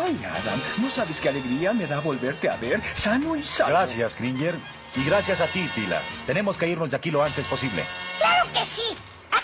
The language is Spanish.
Ay, Adam, ¿no sabes qué alegría me da volverte a ver sano y salvo? Gracias, Cringer. Y gracias a ti, Tila. Tenemos que irnos de aquí lo antes posible. ¡Claro que sí!